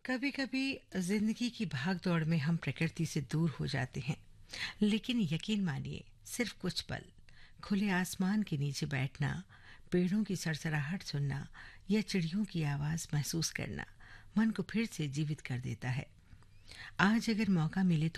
कभी कभी जिंदगी की भाग दौड़ में हम प्रकृति से दूर हो जाते हैं, लेकिन यकीन मानिए, सिर्फ कुछ पल खुले आसमान के नीचे बैठना, पेड़ों की सरसराहट सुनना या चिड़ियों की आवाज़ महसूस करना मन को फिर से जीवित कर देता है। आज अगर मौका मिले तो